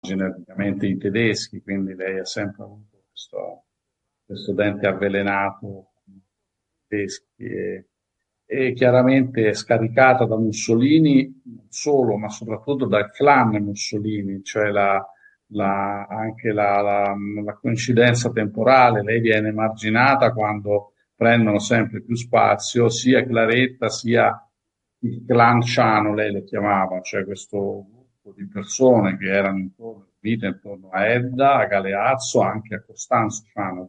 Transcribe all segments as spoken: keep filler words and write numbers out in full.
geneticamente i tedeschi, quindi lei ha sempre avuto questo, questo dente avvelenato con i tedeschi e, e chiaramente è scaricata da Mussolini, non solo, ma soprattutto dal clan Mussolini, cioè la, la- anche la, la- la coincidenza temporale. Lei viene emarginata quando prendono sempre più spazio sia Claretta sia il clan Ciano, lei lo chiamava, cioè questo gruppo di persone che erano intorno, vite intorno a Edda, a Galeazzo, anche a Costanzo Ciano, che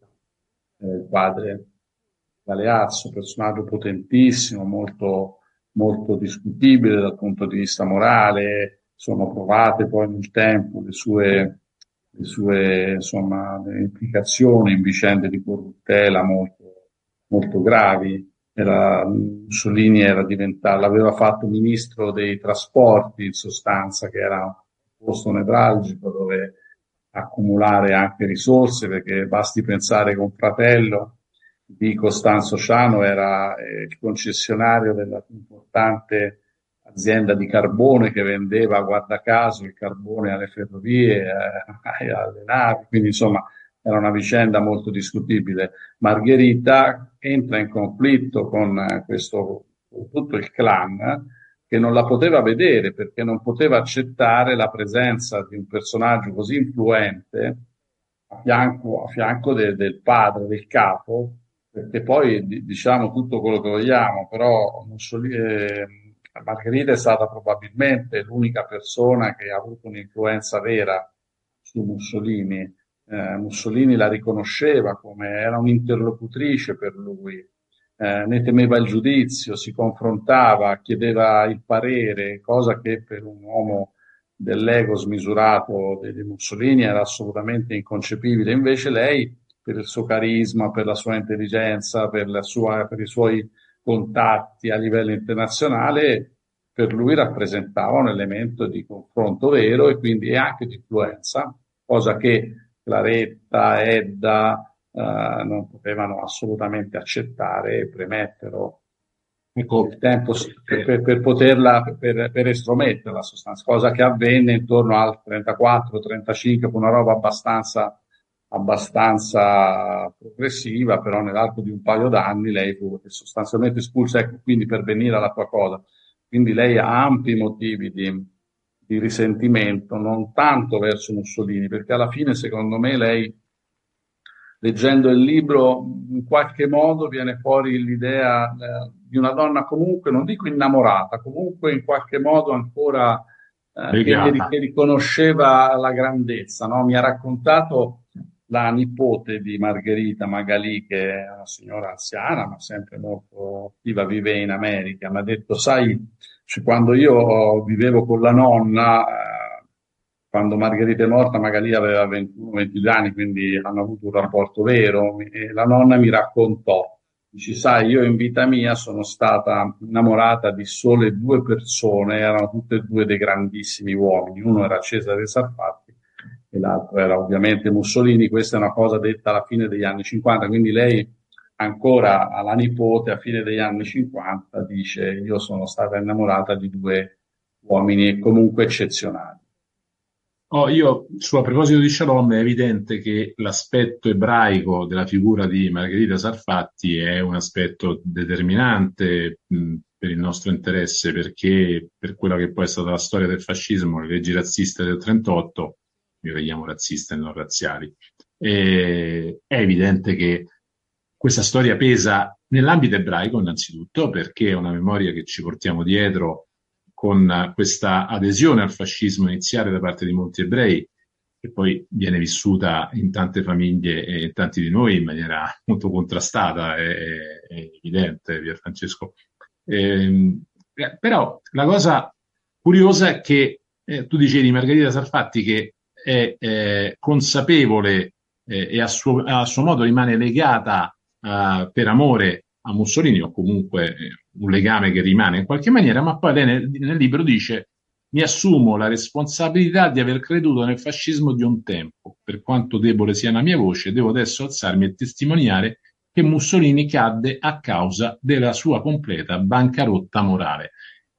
è il padre Galeazzo, personaggio potentissimo, molto, molto discutibile dal punto di vista morale. Sono provate poi nel tempo le sue, le sue insomma, le implicazioni in vicende di corruttela molto, molto gravi. Era, Mussolini era diventato, l'aveva fatto ministro dei trasporti, in sostanza, che era un posto nevralgico dove accumulare anche risorse, perché basti pensare che un fratello di Costanzo Ciano era eh, il concessionario della più importante azienda di carbone che vendeva, guarda caso, il carbone alle ferrovie, eh, alle navi, quindi insomma era una vicenda molto discutibile. Margherita entra in conflitto con eh, questo, con tutto il clan, che non la poteva vedere perché non poteva accettare la presenza di un personaggio così influente a fianco, a fianco de- del padre, del capo, perché poi di- diciamo tutto quello che vogliamo, però Mussolini, eh, Margherita è stata probabilmente l'unica persona che ha avuto un'influenza vera su Mussolini. Eh, Mussolini la riconosceva come era un'interlocutrice per lui, eh, ne temeva il giudizio, si confrontava, chiedeva il parere, cosa che per un uomo dell'ego smisurato di Mussolini era assolutamente inconcepibile. Invece lei, per il suo carisma, per la sua intelligenza, per, la sua, per i suoi contatti a livello internazionale, per lui rappresentava un elemento di confronto vero e quindi anche di influenza, cosa che Claretta, Edda, eh, non potevano assolutamente accettare e premettero Ecco, il tempo per, eh, per, per poterla, per, per estrometterla, sostanza, cosa che avvenne intorno al trentaquattro trentacinque, con una roba abbastanza, abbastanza progressiva, però nell'arco di un paio d'anni lei fu sostanzialmente espulsa, ecco, quindi per venire alla tua cosa. Quindi lei ha ampi motivi di, di risentimento, non tanto verso Mussolini, perché alla fine, secondo me, lei leggendo il libro, in qualche modo viene fuori l'idea eh, di una donna comunque, non dico innamorata, comunque in qualche modo ancora eh, che, che ri- legata. che riconosceva la grandezza, no? Mi ha raccontato la nipote di Margherita Magalì, che è una signora anziana, ma sempre molto attiva, vive in America. Mi ha detto, sai, cioè, quando io vivevo con la nonna, eh, quando Margherita è morta, Magalì aveva ventuno ventidue anni, quindi hanno avuto un rapporto vero. E la nonna mi raccontò, dici, sai, io in vita mia sono stata innamorata di sole due persone, erano tutte e due dei grandissimi uomini, uno era Cesare Sarfatti e l'altro era ovviamente Mussolini. Questa è una cosa detta alla fine degli anni cinquanta, quindi lei ancora alla nipote a fine degli anni cinquanta dice io sono stata innamorata di due uomini comunque eccezionali. Oh, io, su, a proposito di Shalom, è evidente che l'aspetto ebraico della figura di Margherita Sarfatti è un aspetto determinante mh, per il nostro interesse, perché per quella che poi è stata la storia del fascismo, le leggi razziste del trentotto, noi vediamo razziste e non razziali, e è evidente che questa storia pesa nell'ambito ebraico innanzitutto, perché è una memoria che ci portiamo dietro con questa adesione al fascismo iniziale da parte di molti ebrei, che poi viene vissuta in tante famiglie e in tanti di noi in maniera molto contrastata, è, è evidente, Pier Francesco. Ehm, eh, però la cosa curiosa è che eh, tu dicevi di Margherita Sarfatti che è eh, consapevole eh, e a suo, a suo modo rimane legata eh, per amore a Mussolini o comunque eh, un legame che rimane in qualche maniera, ma poi lei nel, nel libro dice mi assumo la responsabilità di aver creduto nel fascismo di un tempo. Per quanto debole sia la mia voce, devo adesso alzarmi e testimoniare che Mussolini cadde a causa della sua completa bancarotta morale.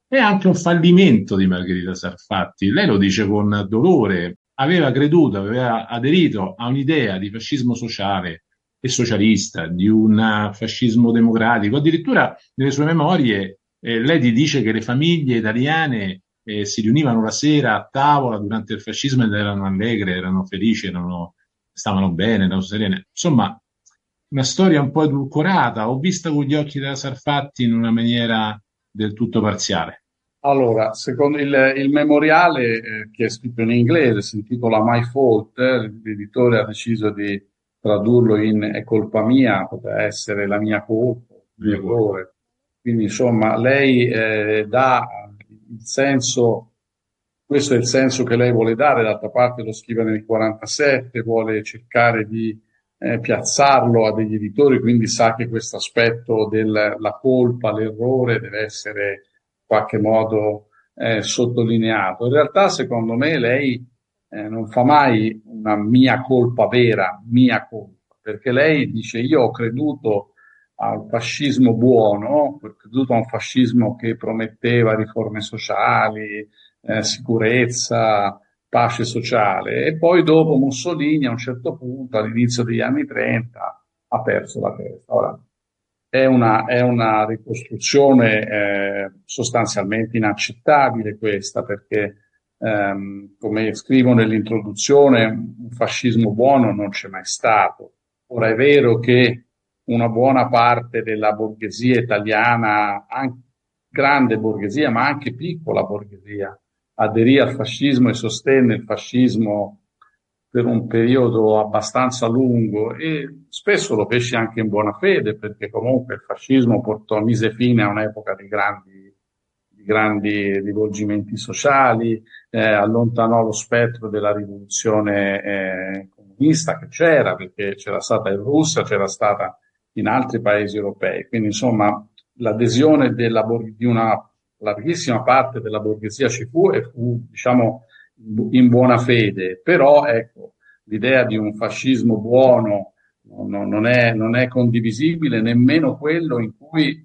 è anche un fallimento di Margherita Sarfatti. Lei lo dice con dolore. Aveva creduto, aveva aderito a un'idea di fascismo sociale e socialista, di un fascismo democratico. Addirittura nelle sue memorie eh, lei ti dice che le famiglie italiane eh, si riunivano la sera a tavola durante il fascismo ed erano allegre, erano felici, erano, stavano bene, erano serene. Insomma, una storia un po' edulcorata, ho vista con gli occhi della Sarfatti in una maniera del tutto parziale. Allora, secondo il, il memoriale, eh, che è scritto in inglese, si intitola My Fault, eh, l'editore ha deciso di tradurlo in È colpa mia, poteva essere la mia colpa, il mio errore. Quindi, insomma, lei eh, dà il senso, questo è il senso che lei vuole dare, d'altra parte lo scrive nel quarantasette, vuole cercare di eh, piazzarlo a degli editori, quindi sa che questo aspetto della colpa, l'errore deve essere in qualche modo eh, sottolineato. In realtà, secondo me, lei eh, non fa mai una mia colpa vera, mia colpa, perché lei dice io ho creduto al fascismo buono, ho creduto a un fascismo che prometteva riforme sociali, eh, sicurezza, pace sociale, e poi dopo Mussolini a un certo punto, all'inizio degli anni trenta, ha perso la testa. Ora, è una, è una ricostruzione eh, sostanzialmente inaccettabile questa, perché ehm, come scrivo nell'introduzione, un fascismo buono non c'è mai stato. Ora è vero che una buona parte della borghesia italiana, anche grande borghesia, ma anche piccola borghesia, aderì al fascismo e sostenne il fascismo per un periodo abbastanza lungo e spesso lo fece anche in buona fede, perché comunque il fascismo portò, mise fine a un'epoca di grandi, di grandi rivolgimenti sociali, eh, allontanò lo spettro della rivoluzione eh, comunista che c'era, perché c'era stata in Russia, c'era stata in altri paesi europei. Quindi insomma l'adesione della, di una larghissima parte della borghesia ci fu e fu, diciamo, in buona fede, però ecco, l'idea di un fascismo buono no, non è, non è condivisibile, nemmeno quello in cui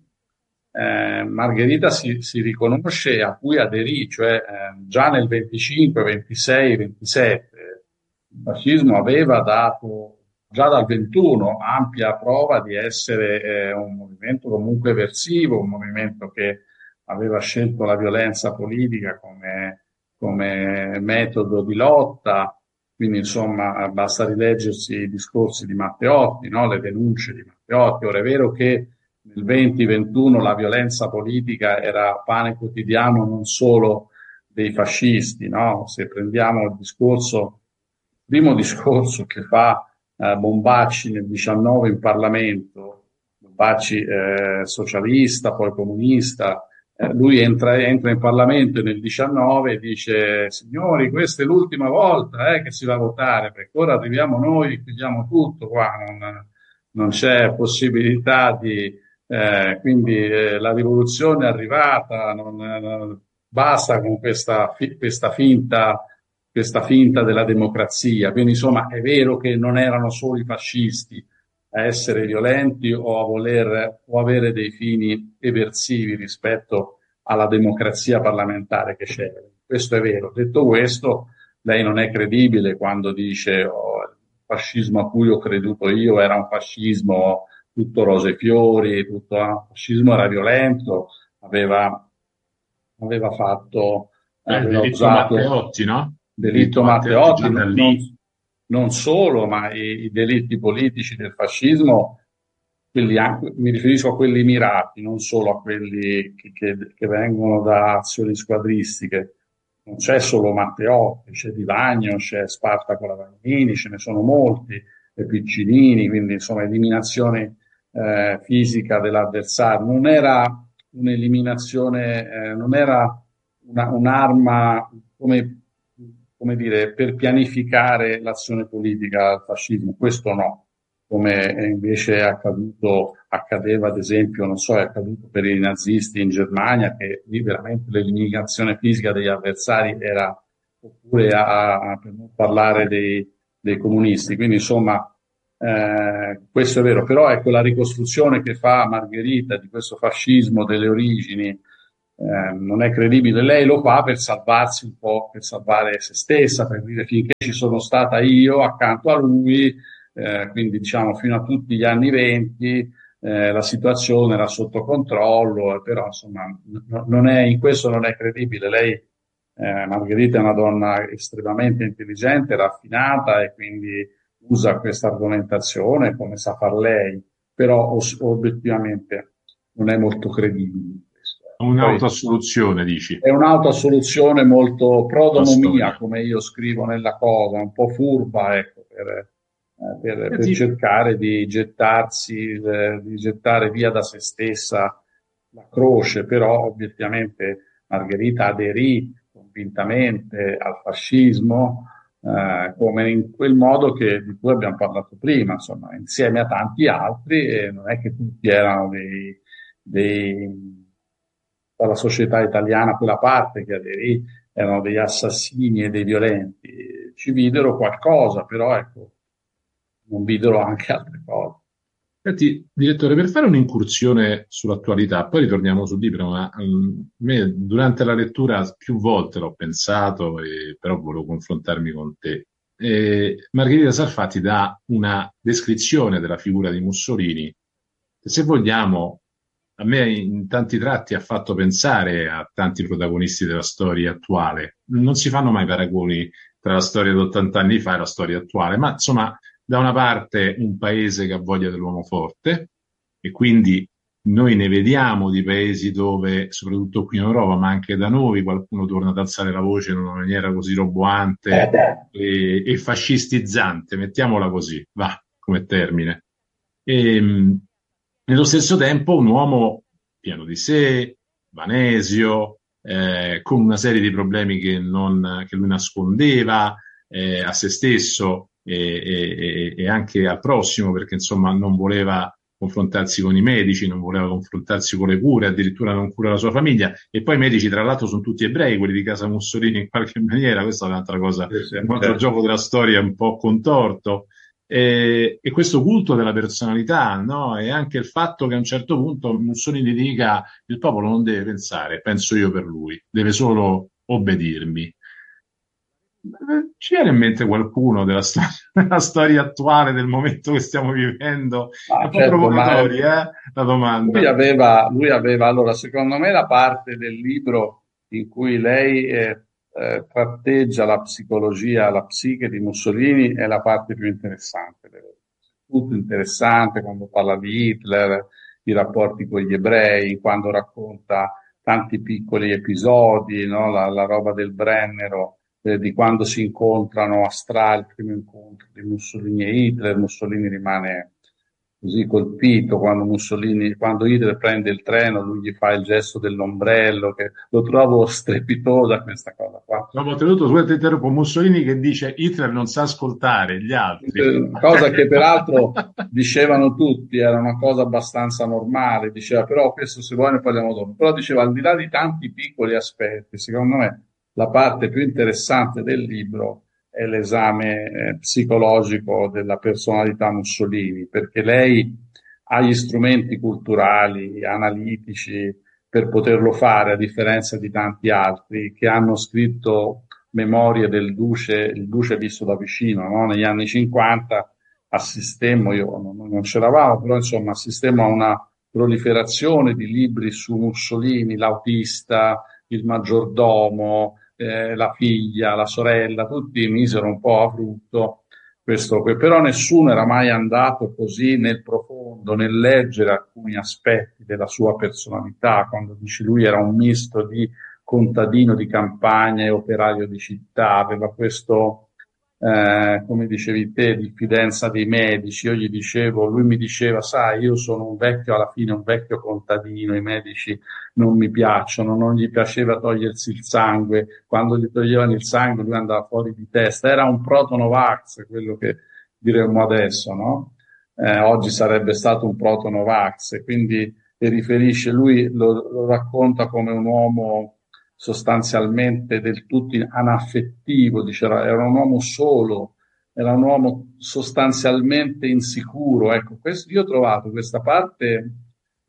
eh, Margherita si, si riconosce e a cui aderì, cioè eh, già nel venticinque, ventisei, ventisette il fascismo aveva dato già dal ventuno ampia prova di essere eh, un movimento comunque eversivo, un movimento che aveva scelto la violenza politica come, come metodo di lotta, quindi insomma basta rileggersi i discorsi di Matteotti, no? Le denunce di Matteotti. Ora è vero che nel venti ventuno la violenza politica era pane quotidiano non solo dei fascisti, no? Se prendiamo il discorso, il primo discorso che fa eh, Bombacci nel diciannove in Parlamento, Bombacci eh, socialista, poi comunista, eh, lui entra, entra in Parlamento nel diciannove e dice signori, questa è l'ultima volta eh, che si va a votare, perché ora arriviamo noi, chiudiamo tutto qua, non, non c'è possibilità di... Eh, quindi eh, la rivoluzione è arrivata, non, non, basta con questa, questa finta questa finta della democrazia. Quindi insomma è vero che non erano solo i fascisti a essere violenti o a voler o avere dei fini eversivi rispetto alla democrazia parlamentare che c'era. Questo è vero. Detto questo, lei non è credibile quando dice oh, il fascismo a cui ho creduto io era un fascismo tutto rose e fiori, tutto il fascismo era violento, aveva, aveva fatto, Eh, il aveva delitto usato Matteotti, no? Il delitto delitto Matteotti Matteotti, già da non, non, lì. non solo, ma i, i delitti politici del fascismo, quelli anche, mi riferisco a quelli mirati, non solo a quelli che, che, che vengono da azioni squadristiche. Non c'è solo Matteotti, c'è Di Vagno, c'è Spartaco Lavagnini, ce ne sono molti, e Piccinini, quindi insomma eliminazione eh, fisica dell'avversario. Non era un'eliminazione, eh, non era una, un'arma come, come dire, per pianificare l'azione politica al fascismo, questo no, come invece è accaduto, accadeva ad esempio, non so, è accaduto per i nazisti in Germania, che lì veramente l'eliminazione fisica degli avversari era, oppure a, a, per non parlare dei, dei comunisti, quindi insomma eh, questo è vero, però ecco la ricostruzione che fa Margherita di questo fascismo delle origini eh, non è credibile. Lei lo fa per salvarsi un po', per salvare se stessa, per dire finché ci sono stata io accanto a lui, eh, quindi diciamo fino a tutti gli anni venti, eh, la situazione era sotto controllo, eh, però insomma n- non è, in questo non è credibile. Lei, eh, Margherita, è una donna estremamente intelligente, raffinata e quindi usa questa argomentazione come sa far lei, però os- obiettivamente non è molto credibile. Questo, eh. Poi Un'autoassoluzione, dici, è un'autoassoluzione molto la prodomomia, storia. come io scrivo nella cosa, un po' furba, ecco, per, eh, per- per Senti, cercare di gettarsi, eh, di gettare via da se stessa la croce, però obiettivamente Margherita aderì convintamente al fascismo, eh, come in quel modo che, di cui abbiamo parlato prima, insomma, insieme a tanti altri, e non è che tutti erano dei, dei dalla società italiana, quella parte che aderì, erano degli assassini e dei violenti. Ci videro qualcosa, però ecco, non videro anche altre cose. senti, direttore, per fare un'incursione sull'attualità, poi ritorniamo sul libro, ma mm, me, durante la lettura più volte l'ho pensato, e, però volevo confrontarmi con te. E Margherita Sarfatti dà una descrizione della figura di Mussolini, che, se vogliamo, a me in tanti tratti ha fatto pensare a tanti protagonisti della storia attuale. Non si fanno mai paragoni tra la storia di ottanta anni fa e la storia attuale, ma insomma, da una parte un paese che ha voglia dell'uomo forte, e quindi noi ne vediamo di paesi dove, soprattutto qui in Europa, ma anche da noi, qualcuno torna ad alzare la voce in una maniera così roboante e, e fascistizzante, mettiamola così, va come termine. E, mh, nello stesso tempo un uomo pieno di sé, vanesio, eh, con una serie di problemi che, non, che lui nascondeva eh, a se stesso e, e- e anche al prossimo, perché insomma non voleva confrontarsi con i medici, non voleva confrontarsi con le cure, addirittura non cura la sua famiglia. E poi i medici, tra l'altro, sono tutti ebrei, quelli di casa Mussolini in qualche maniera. Questa è un'altra cosa, Sì, sì, un altro certo. gioco della storia un po' contorto. E, e questo culto della personalità, no? E anche il fatto che a un certo punto Mussolini dica: il popolo non deve pensare, penso io per lui, deve solo obbedirmi. Ci viene in mente qualcuno della, sto- della storia attuale, del momento che stiamo vivendo? È Ma un po' certo, ma eh, provocatoria, eh, la lui domanda. aveva, lui aveva, allora, secondo me la parte del libro in cui lei eh, eh, tratteggia la psicologia, la psiche di Mussolini è la parte più interessante. Tutto interessante quando parla di Hitler, i rapporti con gli ebrei, quando racconta tanti piccoli episodi, no? La, la roba del Brennero, eh, di quando si incontrano a Stra, il primo incontro di Mussolini e Hitler. Mussolini rimane così colpito quando Mussolini, quando Hitler prende il treno, lui gli fa il gesto dell'ombrello, che lo trovo strepitosa questa cosa qua. Abbiamo tenuto su interrompo Mussolini che dice: Hitler non sa ascoltare gli altri. Eh, Cosa che peraltro dicevano tutti, era una cosa abbastanza normale, diceva, però questo se vuoi ne parliamo dopo, però diceva al di là di tanti piccoli aspetti, secondo me la parte più interessante del libro è l'esame eh, psicologico della personalità Mussolini, perché lei ha gli strumenti culturali, analitici per poterlo fare, a differenza di tanti altri che hanno scritto memorie del Duce, il Duce visto da vicino, no? Negli anni cinquanta assistemmo, io non, non c'eravamo, però insomma assistemmo a una proliferazione di libri su Mussolini, l'autista, il maggiordomo, eh, la figlia, la sorella, tutti misero un po' a frutto questo, però nessuno era mai andato così nel profondo, nel leggere alcuni aspetti della sua personalità, quando dice lui era un misto di contadino di campagna e operaio di città, aveva questo, eh, come dicevi te, diffidenza dei medici. Io gli dicevo, lui mi diceva, sai, io sono un vecchio, alla fine un vecchio contadino, i medici non mi piacciono, non gli piaceva togliersi il sangue, quando gli toglievano il sangue lui andava fuori di testa, era un proto-Novax, quello che diremmo adesso, no? Eh, oggi sarebbe stato un proto-Novax, e quindi e riferisce, lui lo, lo racconta come un uomo sostanzialmente del tutto anaffettivo, diceva, era un uomo solo, era un uomo sostanzialmente insicuro. Ecco, questo, io ho trovato questa parte,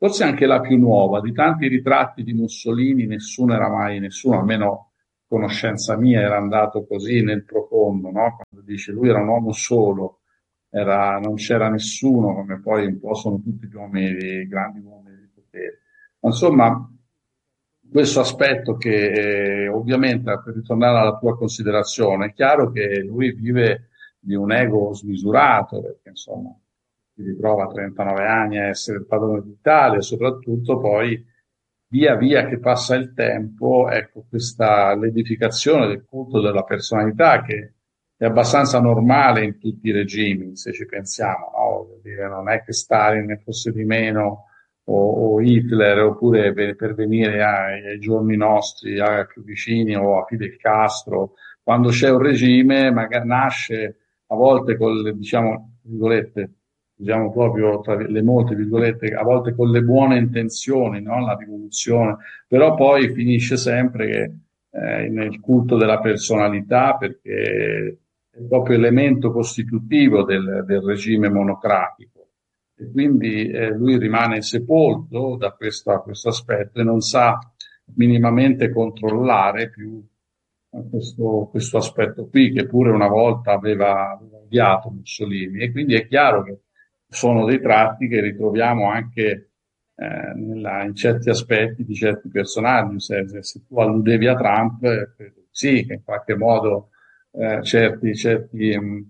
forse anche la più nuova. Di tanti ritratti di Mussolini nessuno era mai, nessuno, almeno conoscenza mia, era andato così nel profondo, no? Quando dice lui era un uomo solo, era, non c'era nessuno, come poi un po' sono tutti gli uomini, grandi uomini di potere. Insomma, questo aspetto che eh, ovviamente, per ritornare alla tua considerazione, è chiaro che lui vive di un ego smisurato, perché insomma si ritrova a trentanove anni a essere il padrone d'Italia, e soprattutto poi via via che passa il tempo, ecco, questa l'edificazione del culto della personalità che è abbastanza normale in tutti i regimi, se ci pensiamo, no? Voglio dire, non è che Stalin ne fosse di meno o, o Hitler, oppure per, per venire ai, ai giorni nostri, ai più vicini, o a Fidel Castro. Quando c'è un regime, magari nasce a volte con le, diciamo, virgolette, diciamo proprio tra le molte virgolette, a volte con le buone intenzioni, no? La rivoluzione, però poi finisce sempre che, eh, nel culto della personalità, perché è proprio elemento costitutivo del, del regime monocratico. E quindi eh, lui rimane sepolto da questo, questo aspetto e non sa minimamente controllare più questo, questo aspetto qui, che pure una volta aveva, aveva odiato Mussolini. E quindi è chiaro che sono dei tratti che ritroviamo anche eh, nella, in certi aspetti di certi personaggi. Se, se tu alludevi a Trump, eh, sì, che in qualche modo eh, certi, certi, mh,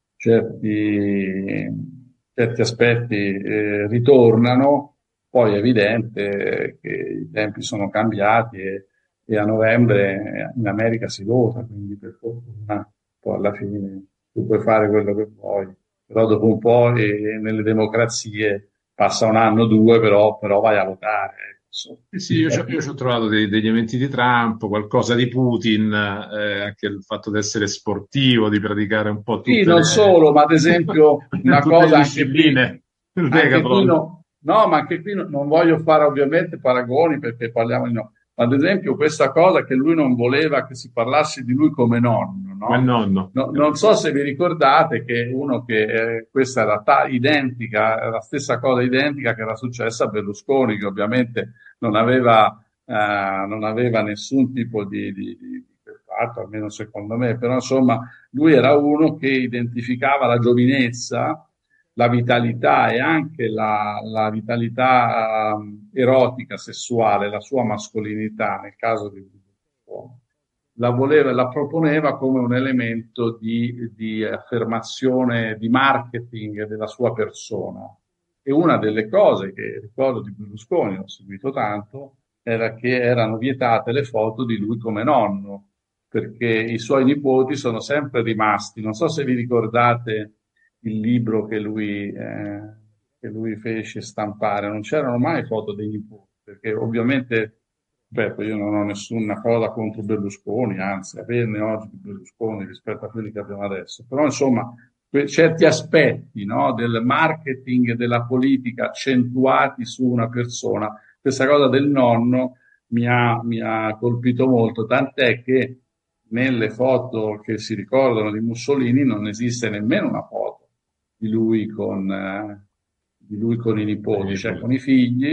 certi, certi aspetti eh, ritornano. Poi è evidente che i tempi sono cambiati e, e a novembre in America si vota, quindi per fortuna poi alla fine tu puoi fare quello che vuoi, però dopo un po' e, nelle democrazie passa un anno o due, però, però vai a votare. Eh sì, io ci ho io ci ho trovato dei- degli eventi di Trump, qualcosa di Putin, eh, anche il fatto di essere sportivo, di praticare un po' Sì, tutte non le, solo, ma ad esempio una tutte le cosa anche qui, discipline, il anche qui decathlon. no, no, ma anche qui no- non voglio fare ovviamente paragoni perché parliamo di no, ma ad esempio questa cosa che lui non voleva che si parlasse di lui come nonno, Come il no? nonno. No- non so se vi ricordate che uno che eh, questa era ta- identica, era la stessa cosa identica che era successa a Berlusconi, che ovviamente non aveva, eh, non aveva nessun tipo di, di, di, di fatto, almeno secondo me, però insomma lui era uno che identificava la giovinezza, la vitalità e anche la, la vitalità um, erotica, sessuale, la sua mascolinità, nel caso di uomo, la voleva, la proponeva come un elemento di, di affermazione, di marketing della sua persona. E una delle cose che ricordo di Berlusconi, ho seguito tanto, era che erano vietate le foto di lui come nonno, perché i suoi nipoti sono sempre rimasti. Non so se vi ricordate il libro che lui, eh, che lui fece stampare, non c'erano mai foto dei nipoti, perché ovviamente, ripeto, io non ho nessuna cosa contro Berlusconi, anzi, averne oggi di Berlusconi rispetto a quelli che abbiamo adesso, però insomma, que- certi aspetti, no, del marketing e della politica accentuati su una persona, questa cosa del nonno mi ha, mi ha colpito molto, tant'è che nelle foto che si ricordano di Mussolini non esiste nemmeno una foto di lui con, eh, di lui con i Con i nipoti, cioè con nipoti. i figli,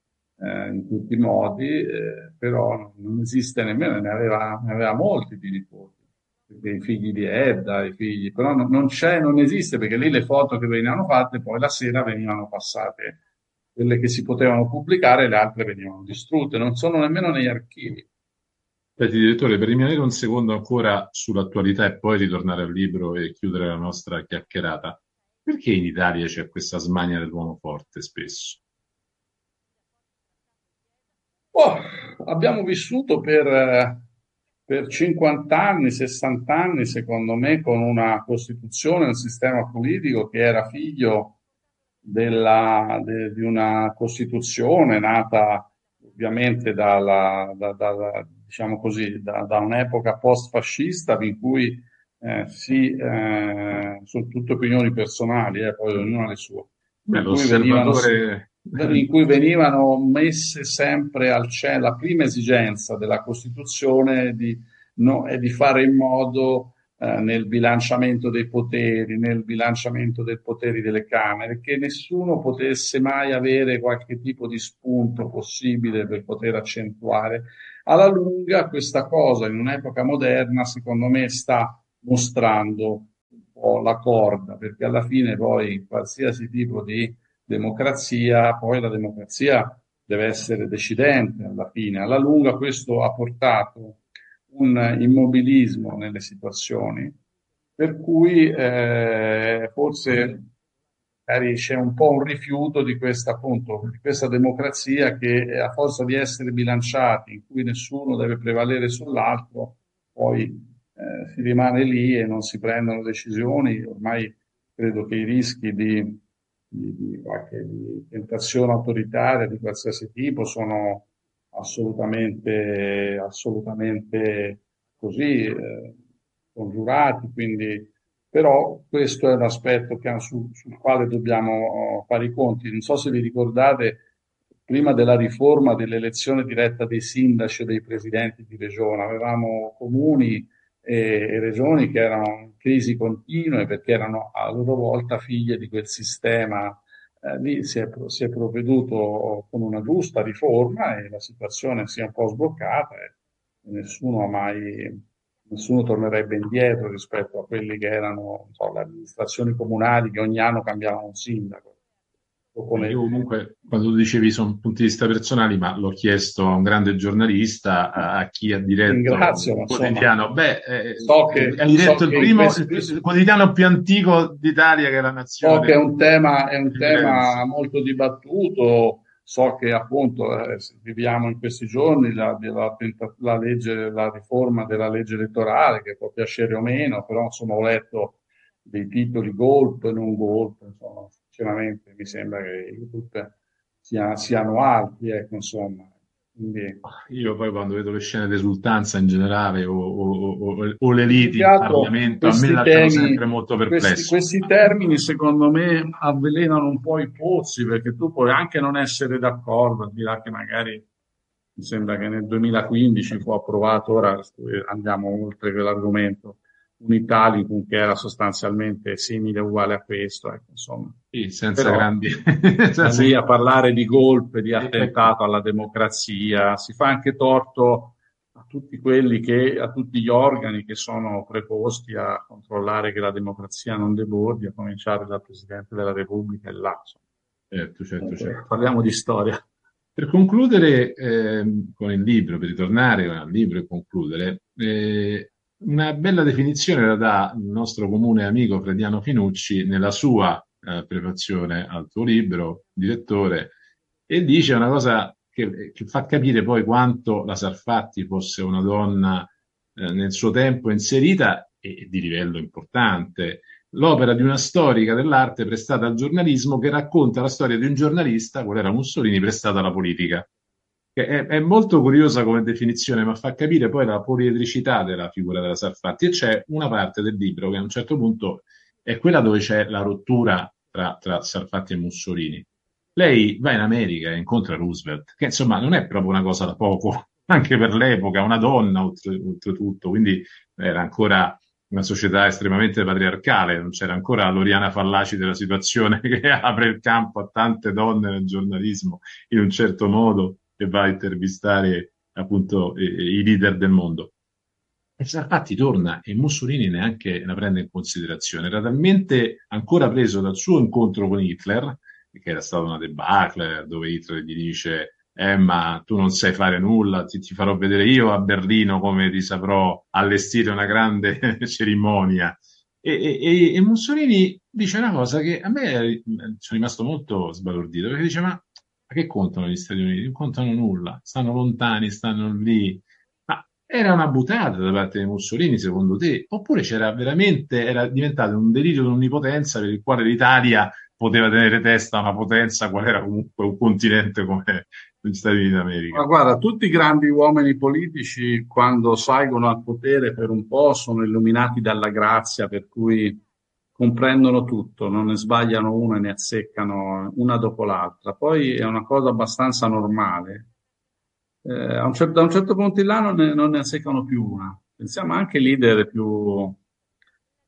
eh, in tutti i modi, eh, però non esiste nemmeno, ne aveva, ne aveva molti di nipoti, perché i figli di Edda, i figli, però non, non c'è, non esiste, perché lì le foto che venivano fatte poi la sera venivano passate, quelle che si potevano pubblicare, le altre venivano distrutte, non sono nemmeno negli archivi. Senti, direttore, per rimanere un secondo ancora sull'attualità e poi ritornare al libro e chiudere la nostra chiacchierata, perché in Italia c'è questa smania dell'uomo forte spesso? Oh, abbiamo vissuto per, eh, per cinquanta anni, sessanta anni, secondo me, con una Costituzione, un sistema politico che era figlio della- de- di una Costituzione nata ovviamente dalla, da- da- diciamo così, da, da un'epoca post-fascista in cui eh, si, eh, sono tutte opinioni personali, eh, poi ognuno ha le sue, Beh, in cui venivano l'osservatore. in cui venivano messe sempre al centro, la prima esigenza della Costituzione di, no, è di fare in modo eh, nel bilanciamento dei poteri, nel bilanciamento dei poteri delle Camere, che nessuno potesse mai avere qualche tipo di spunto possibile per poter accentuare. Alla lunga questa cosa in un'epoca moderna, secondo me, sta mostrando un po' la corda, perché alla fine poi qualsiasi tipo di democrazia, poi la democrazia deve essere decidente alla fine. Alla lunga questo ha portato un immobilismo nelle situazioni, per cui eh, forse magari c'è un po' un rifiuto di questa, appunto, di questa democrazia che a forza di essere bilanciati, in cui nessuno deve prevalere sull'altro, poi eh, si rimane lì e non si prendono decisioni. Ormai credo che i rischi di, di, di qualche di tentazione autoritaria di qualsiasi tipo sono assolutamente, assolutamente così eh, congiurati, quindi però questo è un aspetto che, su- sul quale dobbiamo oh, fare i conti. Non so se vi ricordate, prima della riforma dell'elezione diretta dei sindaci o dei presidenti di regione, avevamo comuni e, e regioni che erano in crisi continue perché erano a loro volta figlie di quel sistema. Eh, lì si è, si è provveduto con una giusta riforma e la situazione si è un po' sbloccata e nessuno ha mai nessuno tornerebbe indietro rispetto a quelli che erano, non so, le amministrazioni comunali che ogni anno cambiavano un sindaco. Dopo Io le- comunque, quando tu dicevi sono punti di vista personali, ma l'ho chiesto a un grande giornalista, a, a chi ha diretto Ringrazio, il ma insomma, quotidiano. Beh, eh, so che, ha so diretto il che in primo, il, questo, il quotidiano più antico d'Italia, che è La so che è Nazione un tema, è un di tema Firenze. molto dibattuto, so che appunto eh, viviamo in questi giorni la, la, la legge, la riforma della legge elettorale, che può piacere o meno, però insomma ho letto dei titoli golpe, non golpe, insomma, sinceramente mi sembra che i golpe sia- siano alti, ecco, insomma. Quindi, Io poi quando vedo le scene di esultanza in generale o, o- o- o le più liti che in altro Parlamento, a me questi lasciano temi, sempre molto questi, perplesso. questi termini secondo me avvelenano un po' i pozzi perché tu puoi anche non essere d'accordo, al di là che magari mi sembra che nel duemilaquindici fu approvato, ora andiamo oltre quell'argomento, un Italicum che era sostanzialmente simile o uguale a questo, ecco, insomma. Sì, senza Però grandi... da senza lì a grandi- parlare di golpe, di Ecco. attentato alla democrazia, si fa anche torto a tutti quelli che, a tutti gli organi che sono preposti a controllare che la democrazia non debordi, a cominciare dal Presidente della Repubblica e là. Insomma. Certo, certo, Comunque, certo. parliamo di storia. Per concludere ehm, con il libro, per ritornare al libro e concludere, eh, una bella definizione la dà il nostro comune amico Frediano Finucci nella sua eh, prefazione al tuo libro, direttore, e dice una cosa che, che fa capire poi quanto la Sarfatti fosse una donna eh, nel suo tempo inserita e di livello importante. L'opera di una storica dell'arte prestata al giornalismo che racconta la storia di un giornalista, qual era Mussolini, prestata alla politica. Che È, è molto curiosa come definizione, ma fa capire poi la poliedricità della figura della Sarfatti. E c'è una parte del libro che a un certo punto è quella dove c'è la rottura tra, tra Sarfatti e Mussolini. Lei va in America e incontra Roosevelt, che insomma non è proprio una cosa da poco, anche per l'epoca, una donna oltre- oltretutto, quindi era ancora una società estremamente patriarcale, non c'era ancora l'Oriana Fallaci della situazione che apre il campo a tante donne nel giornalismo in un certo modo e va a intervistare appunto i, i leader del mondo. E Sarfatti torna e Mussolini neanche la prende in considerazione. Era talmente ancora preso dal suo incontro con Hitler, che era stata una debacle, dove Hitler gli dice eh, ma tu non sai fare nulla, ti, ti farò vedere io a Berlino come ti saprò allestire una grande cerimonia. E, e, e Mussolini dice una cosa che a me sono rimasto molto sbalordito, perché dice ma, ma che contano gli Stati Uniti? Non contano nulla, stanno lontani, stanno lì. Ma era una buttata da parte di Mussolini, secondo te? Oppure c'era veramente, era diventato un delirio di onnipotenza per il quale l'Italia poteva tenere testa a una potenza, qual era comunque un continente come gli Stati Uniti Ma d'America? guarda, tutti i grandi uomini politici, quando salgono al potere per un po', sono illuminati dalla grazia, per cui comprendono tutto, non ne sbagliano una e ne azzeccano una dopo l'altra. Poi è una cosa abbastanza normale. Eh, a un cer- da un certo punto in là non ne, non ne azzeccano più una. Pensiamo anche ai leader più,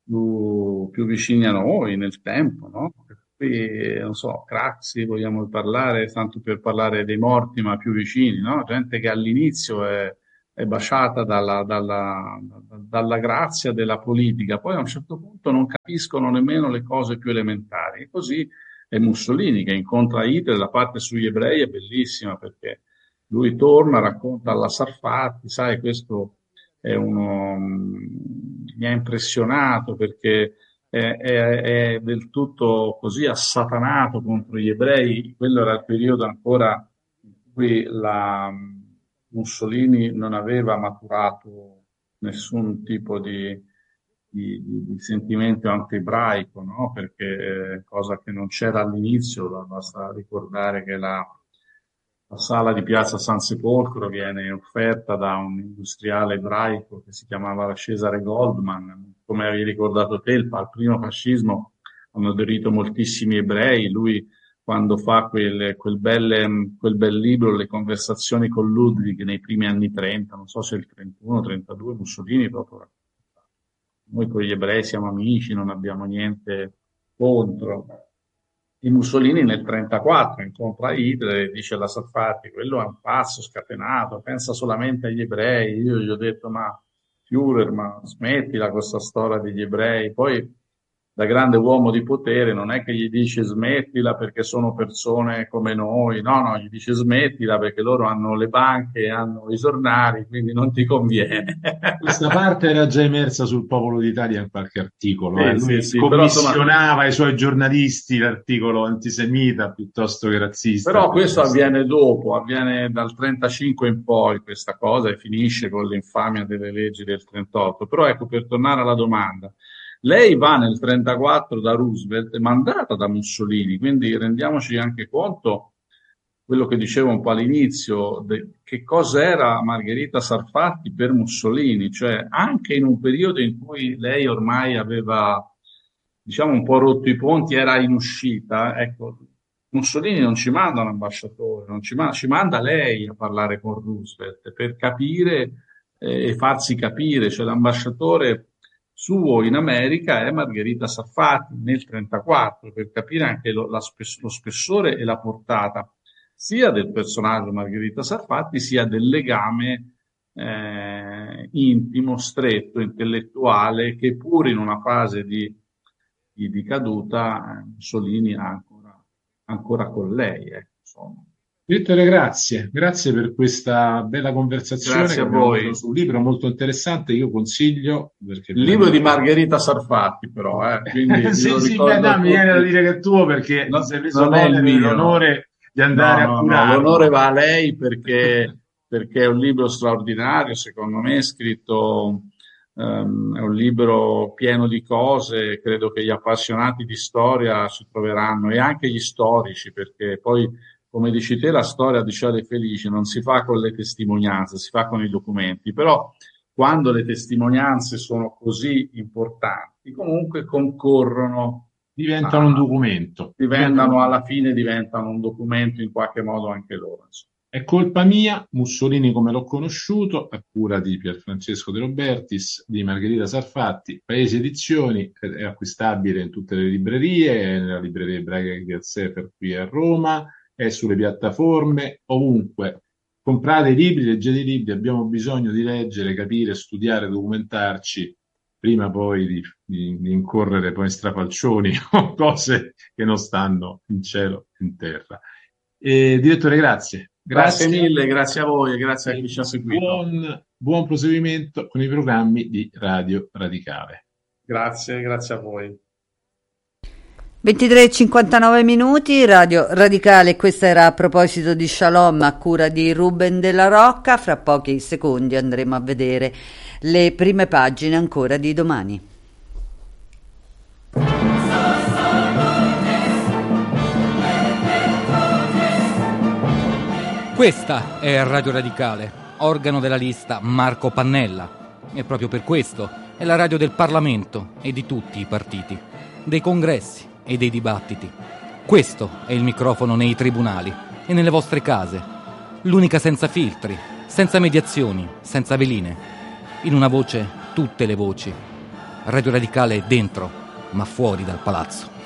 più, più vicini a noi nel tempo, no? Per cui, non so, Craxi, vogliamo parlare, tanto per parlare dei morti, ma più vicini, no? Gente che all'inizio è, è baciata dalla, dalla, dalla grazia della politica, poi a un certo punto non capiscono nemmeno le cose più elementari. E così è Mussolini che incontra Hitler, la parte sugli ebrei è bellissima perché lui torna, racconta alla Sarfatti, sai, questo è uno, mi ha impressionato perché è, è, è del tutto così assatanato contro gli ebrei. Quello era il periodo ancora in cui la Mussolini non aveva maturato nessun tipo di, di, di sentimento anti-ebraico, no? Perché eh, cosa che non c'era all'inizio, basta ricordare che la La sala di Piazza San Sepolcro viene offerta da un industriale ebraico che si chiamava Cesare Goldman. Come avevi ricordato te, il- al primo fascismo hanno aderito moltissimi ebrei. Lui, quando fa quel, quel, bel, quel bel libro, Le conversazioni con Ludwig, nei primi anni trenta, non so se il trentuno trentadue, Mussolini proprio racconta. Noi con gli ebrei siamo amici, non abbiamo niente contro. E Mussolini nel trentaquattro incontra Hitler e dice alla Sarfatti, quello è un pazzo scatenato, pensa solamente agli ebrei. Io gli ho detto, ma Führer, ma smettila questa storia degli ebrei. Poi, da grande uomo di potere, non è che gli dice smettila perché sono persone come noi, no, no, gli dice smettila perché loro hanno le banche, hanno i giornali, quindi non ti conviene. Questa parte era già emersa sul Popolo d'Italia in qualche articolo, eh. Sì, sì, Lui sì, però insomma, commissionava ai suoi giornalisti l'articolo antisemita piuttosto che razzista. però questo avviene dopo, avviene dal trentacinque in poi questa cosa e finisce con l'infamia delle leggi del trentotto. Però ecco, per tornare alla domanda, lei va nel trentaquattro da Roosevelt, mandata da Mussolini, quindi rendiamoci anche conto, quello che dicevo un po' all'inizio, de- che cos'era Margherita Sarfatti per Mussolini, cioè anche in un periodo in cui lei ormai aveva, diciamo, un po' rotto i ponti, era in uscita, ecco, Mussolini non ci manda un ambasciatore, non ci manda, ci manda lei a parlare con Roosevelt per capire eh, e farsi capire, cioè l'ambasciatore suo in America è Margherita Sarfatti nel trentaquattro, per capire anche lo, la spess- lo spessore e la portata sia del personaggio Margherita Sarfatti, sia del legame eh, intimo, stretto, intellettuale, che pur in una fase di, di, di caduta eh, Mussolini ha ancora, ancora con lei. Ecco, insomma. Vittore, grazie, grazie per questa bella conversazione Grazie che a abbiamo voi. avuto su un libro molto interessante. Io consiglio perché Il libro è di Margherita Sarfatti, però, eh, quindi sì, io sì, ricordo beh, a no, mi viene da tutti- dire che è tuo perché No, ti sei preso non è il l'onere e mio. l'onore di andare No, a no, no, curarlo. l'onore va a lei perché, perché è un libro straordinario, secondo me, scritto, ehm, è un libro pieno di cose, credo che gli appassionati di storia si troveranno e anche gli storici, perché poi, come dici te, la storia di Ciale Felice non si fa con le testimonianze, si fa con i documenti, però quando le testimonianze sono così importanti, comunque concorrono Diventano un a, documento. diventano alla fine diventano un documento in qualche modo anche loro. Insomma. È colpa mia, Mussolini come l'ho conosciuto, a cura di Pierfrancesco De Robertis, di Margherita Sarfatti, Paesi Edizioni, è acquistabile in tutte le librerie, nella libreria ebraica di Sefer qui a Roma, è sulle piattaforme, ovunque. Comprate i libri, leggete i libri, abbiamo bisogno di leggere, capire, studiare, documentarci, prima poi di, di, di incorrere poi in strafalcioni o cose che non stanno in cielo e in terra. Eh, direttore, grazie. Grazie mille, grazie a voi e grazie a chi ci ha seguito. Buon, buon proseguimento con i programmi di Radio Radicale. Grazie, grazie a voi. ventitré e cinquantanove minuti, Radio Radicale, questa era a proposito di Shalom a cura di Ruben Della Rocca. Fra pochi secondi andremo a vedere le prime pagine ancora di Domani. Questa è Radio Radicale, organo della lista Marco Pannella. E proprio per questo è la radio del Parlamento e di tutti i partiti, dei congressi e dei dibattiti. Questo è il microfono nei tribunali e nelle vostre case. L'unica senza filtri, senza mediazioni, senza veline. In una voce, tutte le voci. Radio Radicale è dentro, ma fuori dal palazzo.